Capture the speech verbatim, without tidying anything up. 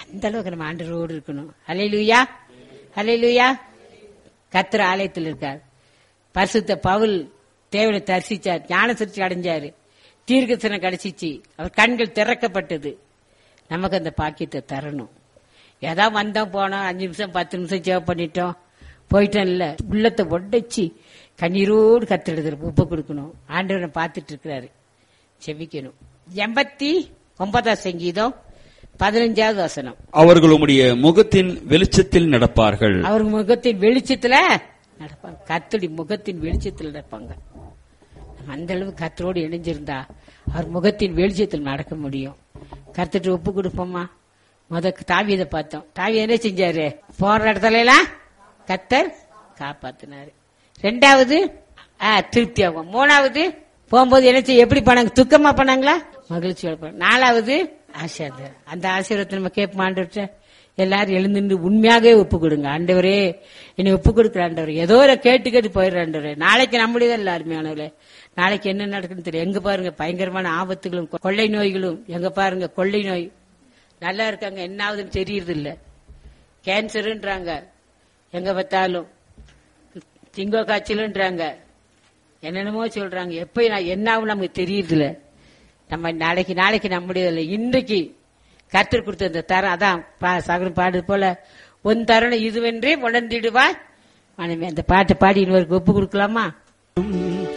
அந்த அளவுக்கு நம்ம ஆண்டவரோடு இருக்கணும். ஹல்லேலூயா, ஹல்லேலூயா. கர்த்தர் ஆலயத்தில் இருக்கார். பரிசுத்த பவுல் தேவனை தரிசிச்சார், ஞான சிருஷ்டி அடைஞ்சாரு, தீர்க்கதரிசனம் கிடைச்சிச்சு, அவர் கண்கள் திறக்கப்பட்டது. நமக்கு அந்த பாக்கியத்தை தரணும். ஏதாவது வந்தோம் போனோம், அஞ்சு நிமிஷம் பத்து நிமிஷம் சேவ் பண்ணிட்டோம் போயிட்டோம் இல்ல, உள்ளத்தை உடைச்சி கண்ணீரோடு கர்த்தரிடத்துல ஒப்பு கொடுக்கணும். ஆண்டவரை பார்த்துட்டு இருக்கிறாரு, செவிக்கணும். எண்பத்தி ஒன்பதாம் சங்கீதம் பதினஞ்சாவது வசனம். அவர்கள் உம்முடைய முகத்தின் வெளிச்சத்தில் நடப்பார்கள். அவர் முகத்தின் வெளிச்சத்துல நடப்பாங்க. கர்த்தருடைய முகத்தின் வெளிச்சத்தில் நடப்பாங்க. அந்த அளவு கர்த்தரோடு இணைஞ்சிருந்தா அவர் முகத்தின் வெளிச்சத்தில் நடக்க முடியும். கர்த்தர் ஒப்பு கொடுப்போமா? முத தாவீதை பார்த்தோம். தாவீது என்ன செஞ்சாரு? போற இடத்துல எல்லாம் கர்த்தர் காப்பாத்தினாரு. ரெண்டாவது திருப்தி ஆகும். மூணாவது போகும்போது என்ன செய்ய, எப்படி பண்ணாங்க? துக்கமா பண்ணாங்களா? மகிழ்ச்சியோட பண்ணாங்க. நாலாவது ஆசீர்வாதம். அந்த ஆசீர்வாதத்தை நம்ம கேட்போம். ஆண்டவர்கிட்ட எல்லாரும் எழுந்து உண்மையாகவே ஒப்பு கொடுங்க. ஆண்டவரே என்னை ஒப்பு கொடுக்குற ஆண்டவர், ஏதோ ஒரு கேட்டு கேட்டு போயிடுற ஆண்டவரே. நாளைக்கு நம்மளுதான் எல்லாருமே ஆனவர்களே, நாளைக்கு என்ன நடக்குன்னு தெரியும். எங்க பாருங்க பயங்கரமான ஆபத்துகளும் கொள்ளை நோய்களும், எங்க பாருங்க கொள்ளை நோய். நல்லா இருக்காங்க, என்ன ஆகுதுன்னு தெரியறது இல்ல. கேன்சருன்றாங்க, எங்க பார்த்தாலும் திங்கோ காய்ச்சலுன்றாங்க, என்னென்னமோ சொல்றாங்க. எப்ப என்ன ஆகும் நமக்கு தெரியறது இல்ல. நம்ம நாளைக்கு நாளைக்கு நம்முடைய இன்றைக்கு கர்த்தர் கொடுத்த அந்த தரம், அதான் சகலம் பாடு போல உன் தருணம் இதுவென்றே உணர்ந்திடுவாய் மனமே. அந்த பாட்டை பாடி இன்னொருக்கு ஒப்பு கொடுக்கலாமா?